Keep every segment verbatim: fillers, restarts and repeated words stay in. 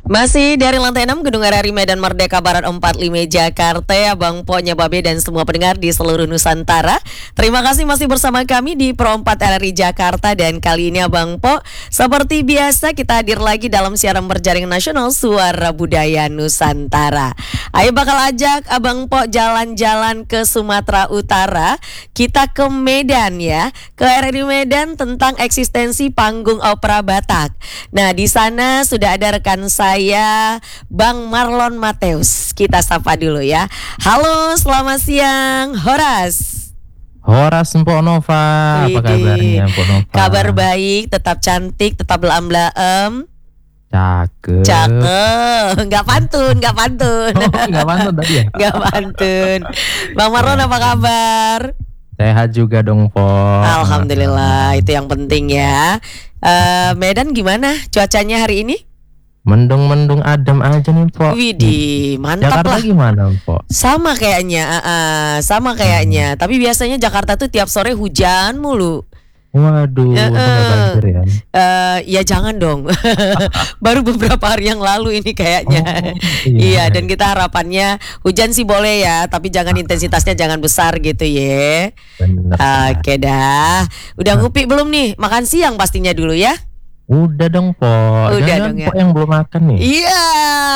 Masih dari lantai enam Gedung R R I Medan Merdeka Barat empat puluh lima Jakarta, Abang Po, Nyababe dan semua pendengar di seluruh Nusantara. Terima kasih masih bersama kami di Pro empat R R I Jakarta. Dan kali ini Abang Po, seperti biasa kita hadir lagi dalam siaran berjaring nasional Suara Budaya Nusantara. Ayo bakal ajak Abang Po jalan-jalan ke Sumatera Utara. Kita ke Medan ya, ke R R I Medan tentang eksistensi panggung opera Batak. Nah di sana sudah ada rekan saya Saya Bang Marlon Mateus. Kita sapa dulu ya. Halo, selamat siang Horas. Horas Mpok Nova. Apa kabarnya Mpok Nova? Kabar baik, tetap cantik, tetap belaem-belaem. Cakep. Cakep. Enggak pantun, enggak pantun. Oh, enggak pantun tadi ya? Enggak pantun. Bang Marlon apa kabar? Sehat juga dong, Po. Alhamdulillah, itu yang penting ya. uh, Medan gimana cuacanya hari ini? Mendung-mendung adem aja nih, Po. Widih, mantap lah. Jakarta gimana, Po? Sama kayaknya, uh, uh, sama kayaknya. Hmm. Tapi biasanya Jakarta tuh tiap sore hujan mulu. Waduh, uh, uh, banjir ya? Uh, ya jangan dong. Baru beberapa hari yang lalu ini kayaknya. Oh, iya. Iya, dan kita harapannya hujan sih boleh ya, tapi jangan intensitasnya jangan besar gitu ya. Bener. Oke dah. Udah ngupi belum nih? Makan siang pastinya dulu ya. Udah dong, Po. Udah Jangan dong ya. Po yang belum makan nih. Iya.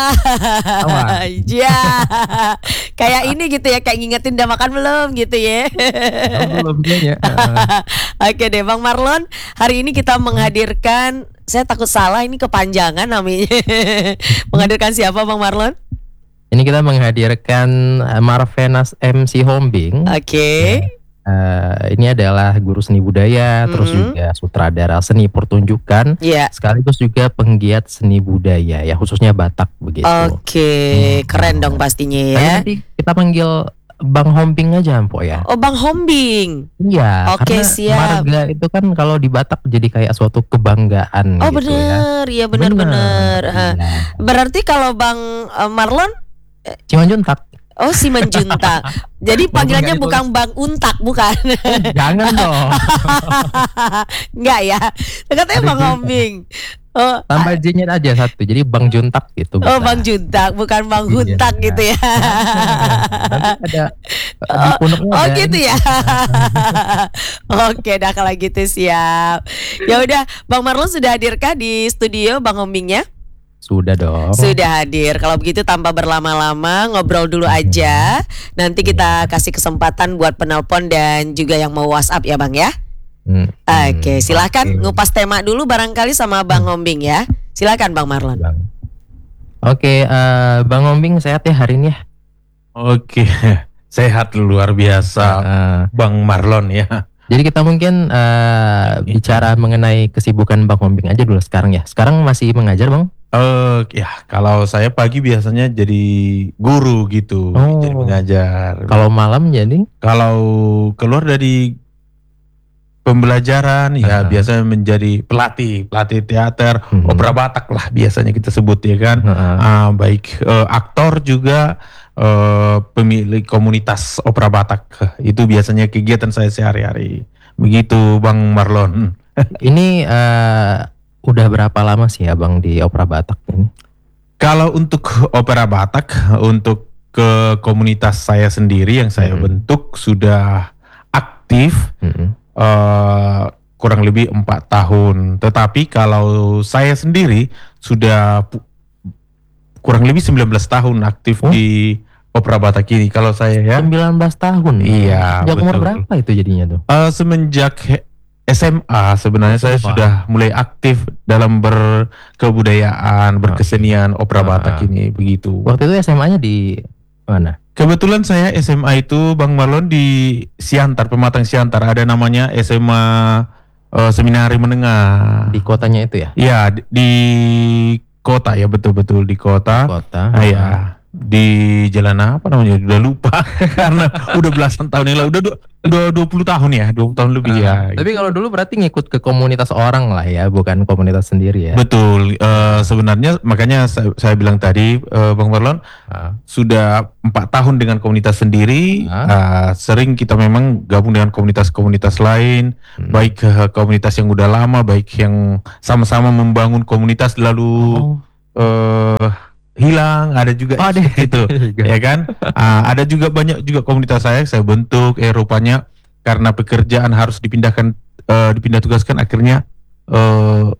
Iya. Kayak ini gitu ya, kayak ngingetin udah makan belum gitu ya. Oh, belum ya. Oke deh Bang Marlon, hari ini kita menghadirkan, saya takut salah ini kepanjangan namanya. Menghadirkan siapa Bang Marlon? Ini kita menghadirkan Marvenas M C Hombing. Oke. Okay. Uh, ini adalah guru seni budaya, mm-hmm. terus juga sutradara seni pertunjukan, yeah. sekaligus juga penggiat seni budaya ya, khususnya Batak begitu. Oke, okay. hmm. keren dong pastinya ya. Nanti kita panggil Bang Hombing aja, Mpok ya. Oh, Bang Hombing. Iya. Oke, okay, siap. Marga itu kan kalau di Batak jadi kayak suatu kebanggaan. Oh gitu bener, ya bener-bener. Ya. Berarti kalau Bang uh, Marlon Cimanjuntak. Oh, si Menjuntak. Jadi panggilannya bukan Bang Untak, bukan? Oh, jangan dong. Enggak ya. Katanya Bang Hombing. Oh, tambah J-nya aja satu. Jadi Bang Juntak gitu. Oh, bisa. Bang Juntak, bukan Bang Huntak iya, gitu ya. Nanti ada oh, oh gitu ya. Oke, dah kalau gitu siap. Ya udah, Bang Marlon sudah hadirkah di studio Bang Hombingnya? Sudah dong. Sudah hadir. Kalau begitu tanpa berlama-lama, ngobrol dulu aja. Nanti kita kasih kesempatan buat penelpon dan juga yang mau WhatsApp ya Bang ya. Hmm. Oke, silakan okay. ngupas tema dulu barangkali sama Bang Hombing ya. Silakan Bang Marlon. Oke, uh, Bang Hombing sehat ya hari ini ya? Oke, sehat luar biasa uh, Bang Marlon ya. Jadi kita mungkin uh, bicara mengenai kesibukan Bang Hombing aja dulu sekarang ya. Sekarang masih mengajar Bang? Uh, ya kalau saya pagi biasanya jadi guru gitu, oh. jadi mengajar. Kalau malam jadi? Kalau keluar dari pembelajaran uh. ya biasanya menjadi pelatih, pelatih teater, hmm. opera Batak lah biasanya kita sebut ya kan. Uh. Uh, baik uh, aktor juga uh, pemilik komunitas opera Batak. Itu biasanya kegiatan saya sehari-hari. Begitu Bang Marlon. Ini uh, udah berapa lama sih Abang di opera Batak ini? Kalau untuk opera Batak, untuk ke komunitas saya sendiri yang saya hmm. bentuk sudah aktif hmm. uh, kurang lebih empat tahun. Tetapi kalau saya sendiri sudah pu- kurang lebih sembilan belas tahun aktif oh? di opera Batak ini. Kalau saya ya sembilan belas tahun. Iya. Sejak umur berapa itu jadinya tuh? Uh, semenjak S M A sebenarnya S M A. Saya sudah mulai aktif dalam berkebudayaan, berkesenian opera Batak ini begitu. Waktu itu S M A-nya di mana? Kebetulan saya S M A itu Bang Marlon di Siantar, Pematang Siantar, ada namanya S M A uh, Seminari Menengah. Di kotanya itu ya? Iya, di, di kota ya, betul-betul di kota. Di kota. Ah, ya. Di jalan apa namanya udah lupa karena udah belasan tahun yang lalu, udah udah dua puluh tahun ya, dua puluh tahun lebih uh, ya. Tapi kalau dulu berarti ngikut ke komunitas orang lah ya, bukan komunitas sendiri ya. Betul, uh, sebenarnya makanya saya, saya bilang tadi uh, Bang Marlon uh. sudah empat tahun dengan komunitas sendiri, uh. Uh, sering kita memang gabung dengan komunitas-komunitas lain, hmm. baik uh, komunitas yang udah lama, baik yang sama-sama membangun komunitas lalu. Oh. uh, hilang, ada juga oh, itu, ya kan? Uh, ada juga banyak juga komunitas saya saya bentuk, eh rupanya karena pekerjaan harus dipindahkan, uh, dipindah tugaskan, akhirnya uh,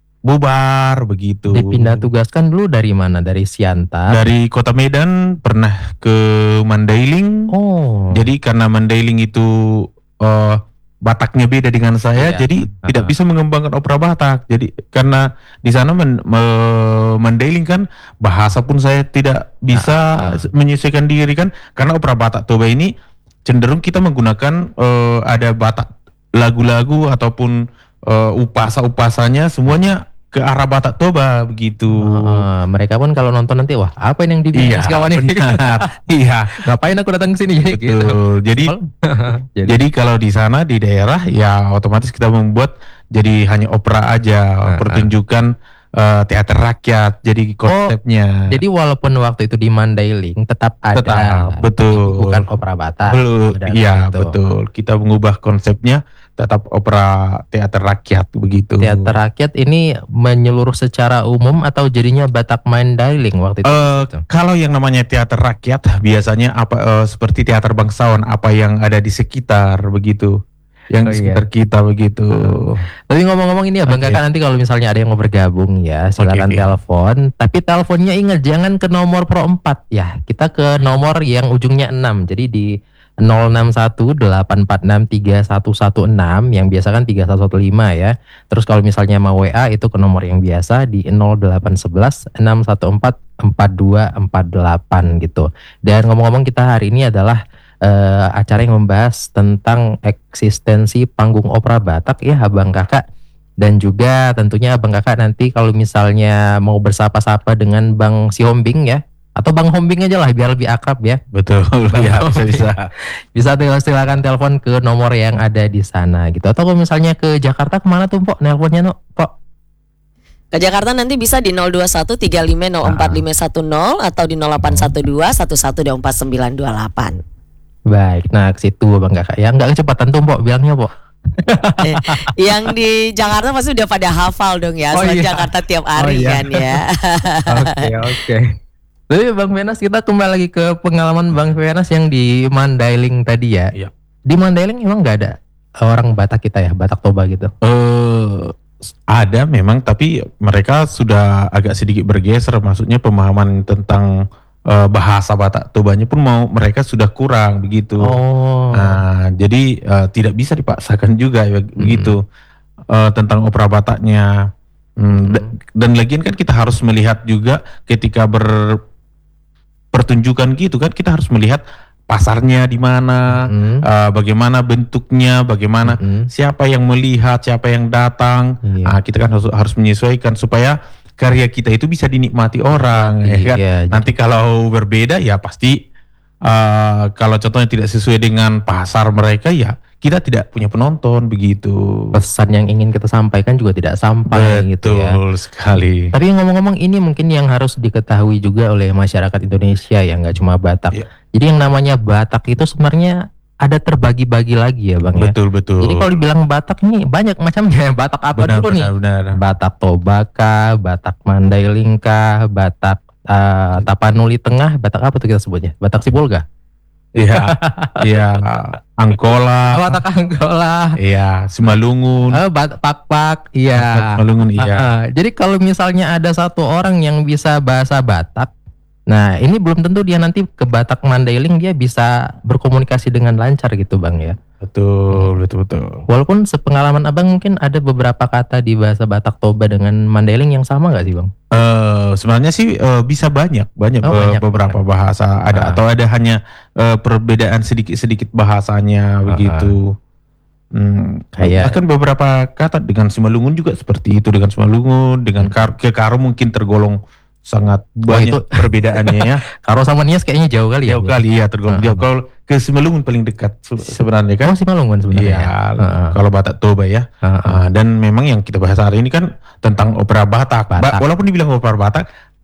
bubar begitu. Dipindah tugaskan dulu dari mana? Dari Siantar? Dari Kota Medan pernah ke Mandailing. Oh. Jadi karena Mandailing itu uh, Bataknya beda dengan saya, yeah. jadi uh-huh. tidak bisa mengembangkan opera Batak. Jadi karena di sana men, me, Mandailing kan bahasa pun saya tidak bisa uh-huh. menyesuaikan diri kan, karena opera Batak Toba ini cenderung kita menggunakan uh, ada Batak lagu-lagu ataupun uh, upasa-upasanya semuanya ke arah Batak Toba begitu. Uh, mereka pun kalau nonton nanti, wah apa ini yang dibikin iya, kawan ini? Iya, ngapain aku datang ke sini? Betul. Gitu. Jadi, jadi, jadi kalau di sana di daerah ya otomatis kita membuat jadi hanya opera aja, uh, pertunjukan uh, teater rakyat. Jadi konsepnya. Oh, jadi walaupun waktu itu di Mandailing tetap ada, tetap, betul. Bukan opera Batak. Iya, betul. Kita mengubah konsepnya. Tetap opera teater rakyat begitu. Teater rakyat ini menyeluruh secara umum atau jadinya Batak Mandailing waktu itu? Uh, kalau yang namanya teater rakyat biasanya apa uh, seperti teater bangsawan, apa yang ada di sekitar begitu, yang oh, di sekitar iya. kita begitu. Uh, tapi ngomong-ngomong ini ya Bang okay. Kakak, nanti kalau misalnya ada yang mau bergabung ya silakan okay, okay. telepon. Tapi teleponnya ingat jangan ke nomor Pro empat ya. Kita ke nomor yang ujungnya enam. Jadi di nol enam satu delapan empat enam tiga satu satu enam yang biasa kan tiga satu satu lima ya. Terus kalau misalnya mau W A itu ke nomor yang biasa di nol delapan satu satu enam satu empat empat dua empat delapan gitu. Dan ngomong-ngomong kita hari ini adalah uh, acara yang membahas tentang eksistensi panggung opera Batak ya Abang Kakak. Dan juga tentunya Abang Kakak nanti kalau misalnya mau bersapa-sapa dengan Bang Sihombing ya, atau Bang Hombing aja lah biar lebih akrab ya. Betul. Ya, bisa bisa. Bisa silakan telepon ke nomor yang ada di sana gitu. Atau kalau misalnya ke Jakarta kemana tuh Pok nelponnya no Pok? Ke Jakarta nanti bisa di nol dua satu tiga lima nol empat lima satu nol atau di nol delapan satu dua satu satu dua empat sembilan dua delapan. Baik, nah ke situ Bang Kakak ya. Enggak kecepatan tuh Pok bilangnya Pok. eh, yang di Jakarta pasti udah pada hafal dong ya. Oh, Soal iya. Jakarta tiap hari oh, iya. kan ya. Oke oke. Tapi Bang Venas, kita kembali lagi ke pengalaman Bang Venas yang di Mandailing tadi ya. Iya. Di Mandailing emang nggak ada orang Batak kita ya, Batak Toba gitu? Uh, ada memang, tapi mereka sudah agak sedikit bergeser. Maksudnya pemahaman tentang uh, bahasa Batak Tobanya pun mau mereka sudah kurang begitu. Oh. Nah, jadi uh, tidak bisa dipaksakan juga ya, hmm. begitu uh, tentang opera Bataknya. Hmm, hmm. Dan lagian kan kita harus melihat juga ketika ber pertunjukan gitu kan, kita harus melihat pasarnya di mana, mm. uh, bagaimana bentuknya, bagaimana mm. siapa yang melihat, siapa yang datang. Yeah. Nah, kita kan harus harus menyesuaikan supaya karya kita itu bisa dinikmati orang. Yeah, ya kan? Yeah, nanti jadi... kalau berbeda ya pasti uh, kalau contohnya tidak sesuai dengan pasar mereka ya kita tidak punya penonton begitu. Pesan yang ingin kita sampaikan juga tidak sampai. Betul gitu ya. Betul sekali. Tapi ngomong-ngomong ini mungkin yang harus diketahui juga oleh masyarakat Indonesia ya, nggak cuma Batak. Ya. Jadi yang namanya Batak itu sebenarnya ada terbagi-bagi lagi ya Bang. Betul ya? betul. Jadi kalau dibilang Batak ini banyak macamnya. Batak apa benar, dulu benar, nih? Benar. Batak Toba kah, Batak Mandailing kah, Batak uh, Tapanuli Tengah, Batak apa tuh kita sebutnya? Batak Sibolga? Iya, iya, Angkola, Batak Angkola, iya, Simalungun, oh, Batak Pak-Pak, iya, Simalungun, iya. Uh, uh, jadi kalau misalnya ada satu orang yang bisa bahasa Batak, nah ini belum tentu dia nanti ke Batak Mandailing dia bisa berkomunikasi dengan lancar gitu Bang ya. Betul, betul, betul. Walaupun sepengalaman Abang mungkin ada beberapa kata di bahasa Batak Toba dengan Mandailing yang sama nggak sih Bang? Uh, sebenarnya sih uh, bisa banyak, banyak, oh, banyak beberapa banyak. bahasa ada ah. atau ada hanya uh, perbedaan sedikit-sedikit bahasanya ah. begitu. Hmm, kayak bahkan beberapa kata dengan Simalungun juga seperti itu, dengan Simalungun, dengan Kar ke Karo mungkin tergolong sangat banyak itu perbedaannya ya. Karo sama Nias kayaknya jauh kali ya. Jauh kali ya, tergolong jauh. Kalau ke Simalungun paling dekat sebenarnya kan. Oh, Simalungun sebenarnya. Iya, uh-huh. Kalau Batak Toba ya. Uh-huh. Uh, dan memang yang kita bahas hari ini kan tentang opera Batak. Batak. Ba- walaupun dibilang opera Batak,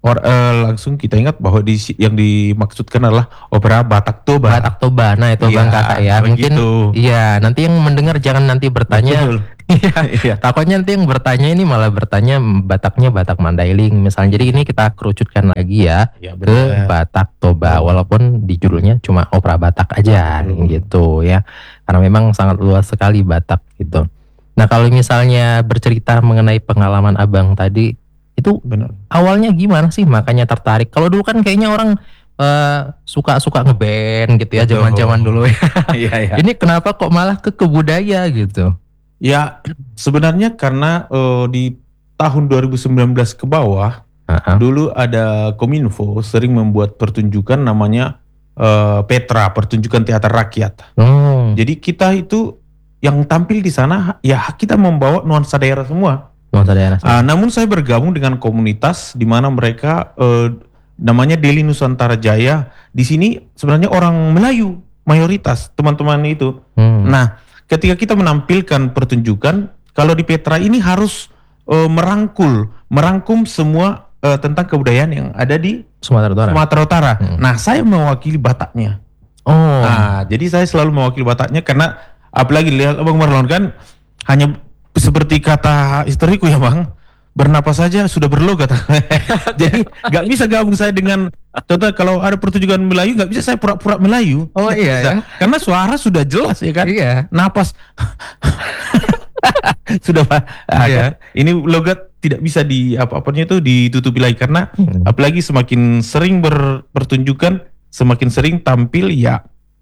Or, uh, langsung kita ingat bahwa di, yang dimaksudkan adalah opera Batak Toba. Batak Toba, nah itu ya, Bang Kakak ya. Mungkin begitu. iya nanti yang mendengar jangan nanti bertanya. Iya, iya. Takutnya nanti yang bertanya ini malah bertanya Bataknya Batak Mandailing misalnya. Jadi ini kita kerucutkan lagi ya, ya ke Batak Toba, walaupun di judulnya cuma opera Batak aja hmm. gitu ya. Karena memang sangat luas sekali Batak gitu. Nah kalau misalnya bercerita mengenai pengalaman Abang tadi, itu benar. Awalnya gimana sih makanya tertarik? Kalau dulu kan kayaknya orang uh, suka-suka ngeband gitu ya, zaman-zaman dulu ya. Iya, iya. Ini kenapa kok malah ke kebudaya gitu? Ya sebenarnya karena uh, di tahun dua ribu sembilan belas ke bawah, uh-huh. dulu ada Kominfo sering membuat pertunjukan namanya uh, Petra, pertunjukan teater rakyat. Hmm. Jadi kita itu yang tampil di sana ya kita membawa nuansa daerah semua. Uh, namun saya bergabung dengan komunitas di mana mereka uh, namanya Deli Nusantara Jaya. Di sini sebenarnya orang Melayu mayoritas teman-teman itu. Hmm. Nah, ketika kita menampilkan pertunjukan, kalau di Petra ini harus uh, merangkul, merangkum semua uh, tentang kebudayaan yang ada di Sumatera Utara. Sumatera Utara. Hmm. Nah, saya mewakili Bataknya. Oh. Nah, jadi saya selalu mewakili Bataknya karena apalagi lihat Abang Marlon kan hanya seperti kata istriku ya Bang, bernapas saja sudah berlogat. Jadi nggak bisa gabung saya dengan, contoh kalau ada pertunjukan Melayu nggak bisa saya pura-pura Melayu. Oh iya ya. Karena suara sudah jelas ya kan. Iya. Napas sudah Pak. Ah, iya. Kan? Ini logat tidak bisa di apa-apanya itu ditutupi lagi karena hmm. apalagi semakin sering berpertunjukan, semakin sering tampil ya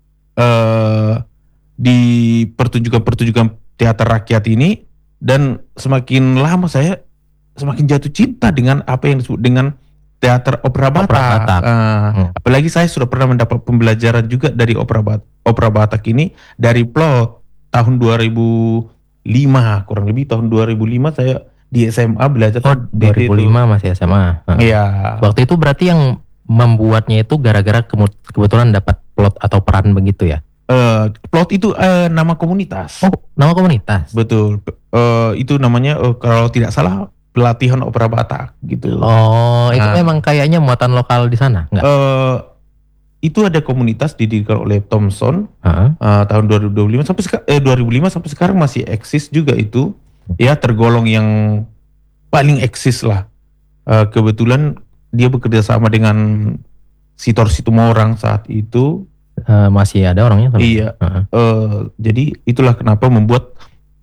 uh, di pertunjukan-pertunjukan teater rakyat ini. Dan semakin lama saya semakin jatuh cinta dengan apa yang disebut dengan teater opera Batak. Opera Batak. Uh, hmm. Apalagi saya sudah pernah mendapat pembelajaran juga dari opera Batak, opera Batak ini dari plot tahun dua ribu lima, kurang lebih tahun dua ribu lima saya di S M A belajar. Oh, dua ribu lima itu. Masih S M A. Iya. Uh. Waktu itu berarti yang membuatnya itu gara-gara kebetulan dapat plot atau peran begitu ya? Uh, plot itu uh, nama komunitas. Oh, nama komunitas. Betul. Uh, itu namanya uh, kalau tidak salah pelatihan opera Batak gitu. Oh, itu nah, memang kayaknya muatan lokal di sana, enggak? Uh, itu ada komunitas didirikan oleh Thomson uh-huh. uh, tahun dua ribu lima sampai seka- eh, dua ribu lima sampai sekarang masih eksis juga itu. Ya tergolong yang paling eksis lah. Uh, kebetulan dia bekerja sama dengan Sitor Situmorang saat itu. Uh, masih ada orangnya? Iya. Uh-huh. Uh, jadi itulah kenapa membuat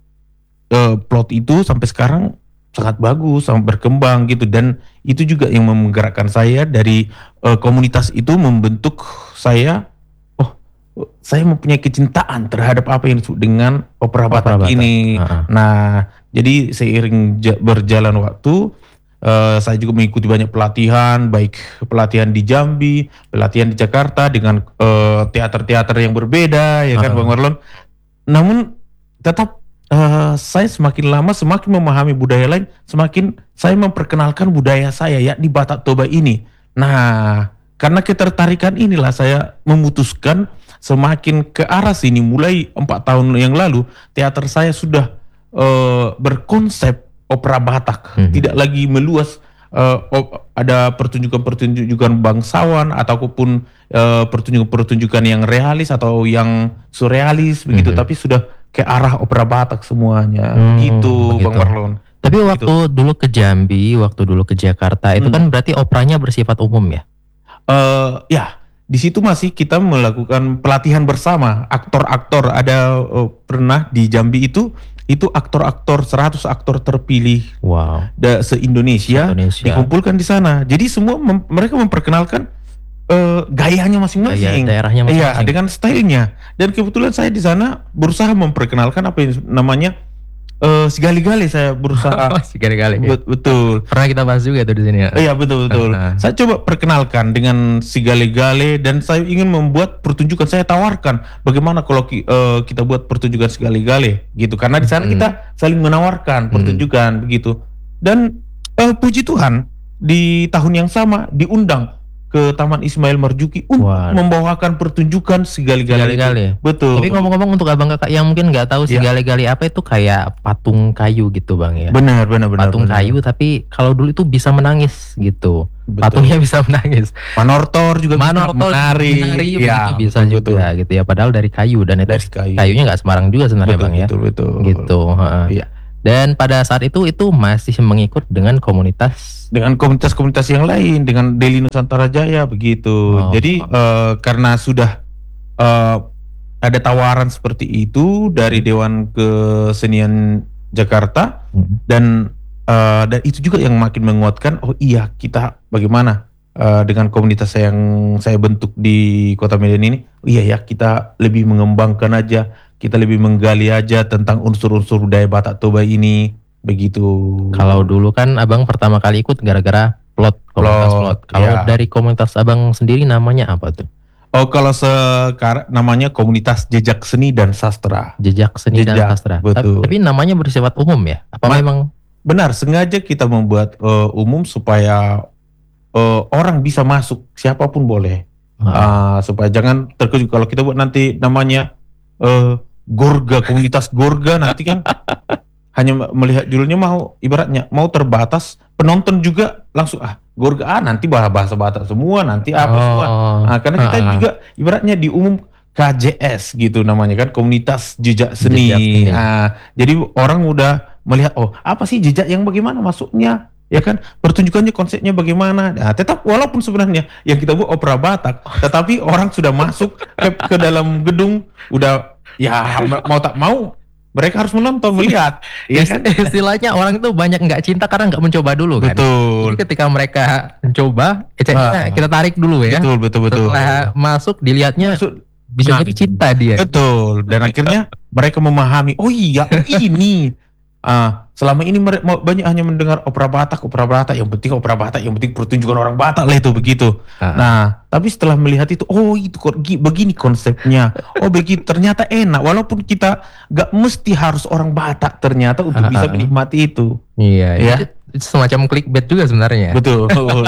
uh, plot itu sampai sekarang sangat bagus, sangat berkembang gitu, dan itu juga yang menggerakkan saya dari uh, komunitas itu membentuk saya. Oh, saya mempunyai kecintaan terhadap apa yang disebut dengan opera Batak, Batak ini. Uh-huh. Nah, jadi seiring j- berjalan waktu. Uh, saya juga mengikuti banyak pelatihan, baik pelatihan di Jambi, pelatihan di Jakarta dengan uh, teater-teater yang berbeda, ya kan uh-huh. Bang Marlon. Namun tetap uh, saya semakin lama semakin memahami budaya lain, semakin saya memperkenalkan budaya saya ya di Batak Toba ini. Nah, karena ketertarikan inilah saya memutuskan semakin ke arah sini. Mulai empat tahun yang lalu, teater saya sudah uh, berkonsep opera Batak, hmm. tidak lagi meluas uh, op, ada pertunjukan-pertunjukan bangsawan ataupun uh, pertunjukan-pertunjukan yang realis atau yang surrealis begitu, hmm. tapi sudah ke arah opera Batak semuanya. hmm, gitu begitu. Bang Marlon. Tapi waktu gitu. dulu ke Jambi, waktu dulu ke Jakarta itu hmm. kan berarti operanya bersifat umum ya? Uh, ya, di situ masih kita melakukan pelatihan bersama aktor-aktor. Ada uh, pernah di Jambi itu itu aktor-aktor seratus aktor terpilih wow. da, se-Indonesia Indonesia. dikumpulkan di sana. Jadi semua mem- mereka memperkenalkan uh, gayanya masing-masing. Gaya daerahnya masing-masing. Iya, dengan stylenya. Dan kebetulan saya di sana berusaha memperkenalkan apa yang namanya Uh, Sigali-gali saya berusaha. Sigali-gali. Bet- betul. Pernah kita bahas juga tuh di sini ya. Iya betul betul. Saya coba perkenalkan dengan Sigali-gali dan saya ingin membuat pertunjukan. Saya tawarkan bagaimana kalau ki- uh, kita buat pertunjukan Sigali-gali gitu. Karena di sana hmm. kita saling menawarkan pertunjukan hmm. begitu. Dan uh, puji Tuhan di tahun yang sama diundang ke Taman Ismail Marzuki untuk Wah. membawakan pertunjukan si Gali-Gali. Gali-gali. Betul. Tapi ngomong-ngomong untuk abang kakak yang mungkin nggak tahu si Ya. gali-gali apa itu kayak patung kayu gitu bang ya. Benar, benar, benar. Patung benar. kayu tapi kalau dulu itu bisa menangis gitu. Betul. Patungnya bisa menangis. Manortor juga Manortor bisa menari. menari, Ya, begitu bisa betul, juga gitu ya. Padahal dari kayu dan itu Dari kayu. kayunya nggak sembarang juga sebenarnya Betul, bang ya. betul, betul. Gitu. heeh. Iya. Dan pada saat itu itu masih mengikut dengan komunitas. Dengan komunitas-komunitas yang lain, dengan Deli Nusantara Jaya begitu. Oh. Jadi eh, karena sudah eh, ada tawaran seperti itu dari Dewan Kesenian Jakarta Hmm. dan eh, dan itu juga yang makin menguatkan. Oh iya, kita bagaimana eh, dengan komunitas yang saya bentuk di Kota Medan ini? Oh iya ya, kita lebih mengembangkan aja, kita lebih menggali aja tentang unsur-unsur budaya Batak Toba ini. Begitu. Kalau dulu kan abang pertama kali ikut gara-gara plot komunitas Plot, plot. Kalau ya. dari komunitas abang sendiri namanya apa tuh? Oh, kalau sekarang namanya Komunitas Jejak Seni dan Sastra. Jejak seni dan Jejak, sastra. betul. Tapi namanya bersifat umum ya? Apa Ma- memang? Benar, sengaja kita membuat eh, umum supaya eh, orang bisa masuk, siapapun boleh. Ah, Ah, supaya jangan terkejut kalau kita buat nanti namanya eh, Gorga, Komunitas Gorga, nanti kan hanya melihat judulnya mau ibaratnya mau terbatas, penonton juga langsung ah Gorga ah nanti bahasa Batak semua, nanti apa semua. oh, Nah, karena kita ah, ah. juga ibaratnya di umum K J S gitu namanya kan, Komunitas Jejak Seni. Jejak Seni. Ah, jadi orang udah melihat oh apa sih jejak yang bagaimana masuknya, ya kan, pertunjukannya konsepnya bagaimana. Nah, tetap walaupun sebenarnya yang kita buat opera Batak, tetapi orang sudah masuk ke, ke dalam gedung udah ya mau tak mau mereka harus menonton melihat, ya kan? Istilahnya orang itu banyak nggak cinta karena nggak mencoba dulu kan. Betul. Jadi ketika mereka mencoba, eh, Ah. kita tarik dulu ya. Betul, betul, betul. Setelah masuk dilihatnya Maksud- bisa Nah, jadi cinta dia. Betul, dan akhirnya mereka memahami, oh iya, oh ini. Ah, selama ini mereka banyak hanya mendengar opera Batak, opera Batak, yang penting opera Batak, yang penting pertunjukan orang Batak lah itu begitu. Ah. Nah, tapi setelah melihat itu, oh itu kok gi- begini konsepnya, oh begitu, ternyata enak, walaupun kita gak mesti harus orang Batak ternyata untuk Ah, bisa ah. menikmati itu. Iya, Ya. itu, itu semacam clickbait juga sebenarnya. Betul,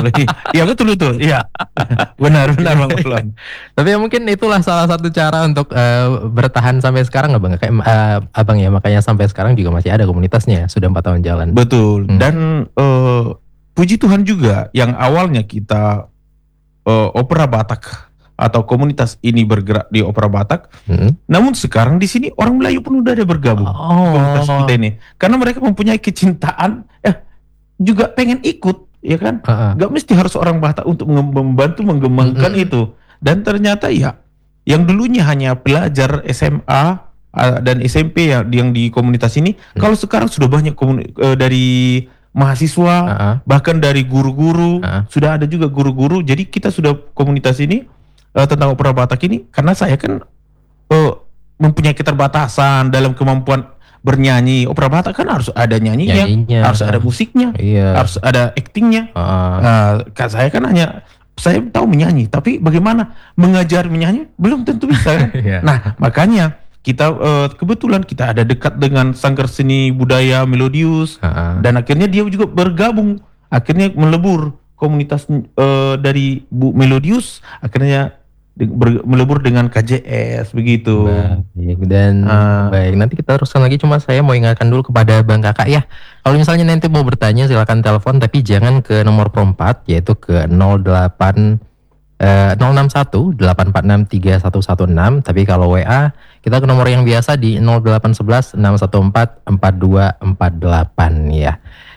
iya betul betul, iya, benar benar Bang Ulon. Tapi ya mungkin itulah salah satu cara untuk eh, bertahan sampai sekarang nggak bang? Kayak eh, abang ya, makanya sampai sekarang juga masih ada komunitasnya, sudah empat tahun jalan. Betul. Hmm. Dan eh, puji Tuhan juga yang awalnya kita eh, opera Batak atau komunitas ini bergerak di opera Batak, Hmm. namun sekarang di sini orang Melayu pun udah ada bergabung Oh. komunitas kita ini, karena mereka mempunyai kecintaan, eh juga pengen ikut, ya kan? Ah, ah. Gak mesti harus orang Batak untuk mem- membantu mengembangkan Mm-mm. itu. Dan ternyata ya, yang dulunya hanya pelajar S M A uh, dan S M P ya yang di komunitas ini, Hmm. kalau sekarang sudah banyak komuni- uh, dari mahasiswa, Ah, ah. bahkan dari guru-guru, Ah. sudah ada juga guru-guru. Jadi kita sudah komunitas ini uh, tentang opera Batak ini, karena saya kan uh, mempunyai keterbatasan dalam kemampuan bernyanyi. Opera Batak kan harus ada nyanyinya, Nyanyinya. harus ada musiknya, Iya. harus ada aktingnya. Ah, ah. Nah, kan saya kan hanya saya tahu menyanyi, tapi bagaimana mengajar menyanyi belum tentu bisa kan? Iya. Nah, makanya kita eh, kebetulan kita ada dekat dengan Sanggar Seni Budaya Melodius, Ah, ah. dan akhirnya dia juga bergabung, akhirnya melebur komunitas eh, dari Bu Melodius, akhirnya de- ber- melebur dengan K J S begitu. Baik, dan Ah. baik, nanti kita teruskan lagi, cuma saya mau ingatkan dulu kepada Bang Kakak ya. Kalau misalnya nanti mau bertanya silakan telepon, tapi jangan ke nomor perempat, yaitu ke nol delapan eh, nol enam satu delapan empat enam tiga satu satu enam. Tapi kalau W A kita ke nomor yang biasa di nol delapan satu satu enam satu empat empat dua empat delapan ya.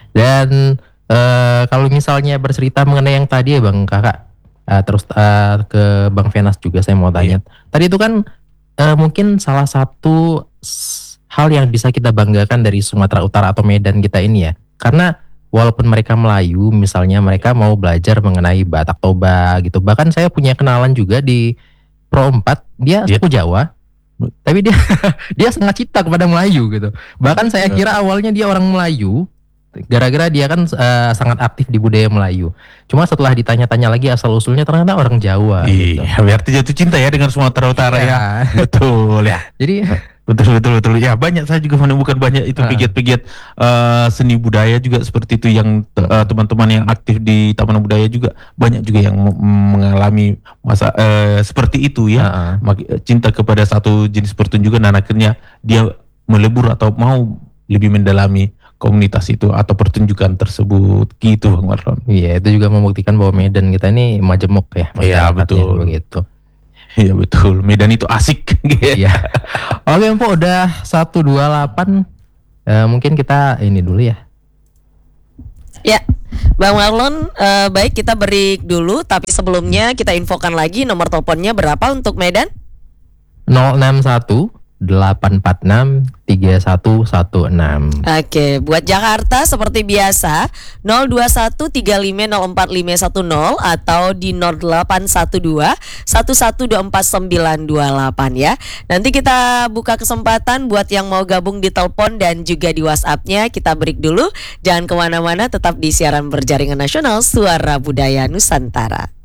Dan eh, kalau misalnya bercerita mengenai yang tadi ya Bang Kakak, eh, terus eh, ke Bang Venas juga saya mau tanya. Tadi itu kan eh, mungkin salah satu s- hal yang bisa kita banggakan dari Sumatera Utara atau Medan kita ini ya. Karena walaupun mereka Melayu, misalnya mereka mau belajar mengenai Batak Toba gitu. Bahkan saya punya kenalan juga di Pro empat, dia Iya. suku Jawa. Tapi dia dia sangat cinta kepada Melayu gitu. Bahkan saya kira awalnya dia orang Melayu, gara-gara dia kan eh, sangat aktif di budaya Melayu. Cuma setelah ditanya-tanya lagi asal usulnya ternyata orang Jawa. gitu. Iya, berarti jatuh cinta ya dengan Sumatera Utara ya. Iya. Betul ya. Jadi Betul betul betul. Ya banyak, saya juga menemukan banyak itu Ah. pegiat-pegiat uh, seni budaya juga seperti itu, yang uh, teman-teman yang aktif di Taman Budaya juga banyak juga yang m- mengalami masa uh, seperti itu ya. Ah. Mak- cinta kepada satu jenis pertunjukan dan akhirnya dia melebur atau mau lebih mendalami komunitas itu atau pertunjukan tersebut gitu Bang Marlon. Iya, itu juga membuktikan bahwa Medan kita ini majemuk ya. Iya, masyarakatnya, betul. Begitu. Iya betul, Medan itu asik. Iya. Oke, Empo udah seratus dua puluh delapan. Eh, mungkin kita ini dulu ya. Ya, Bang Marlon, eh, baik kita break dulu, tapi sebelumnya kita infokan lagi nomor teleponnya berapa untuk Medan? nol enam satu delapan empat enam tiga satu satu enam. Oke, buat Jakarta seperti biasa nol dua satu tiga lima nol empat lima satu nol atau di nol delapan satu dua satu satu dua empat sembilan dua delapan ya. Nanti kita buka kesempatan buat yang mau gabung di telepon dan juga di WhatsApp-nya. Kita break dulu, jangan kemana-mana, tetap di siaran berjaringan nasional Suara Budaya Nusantara.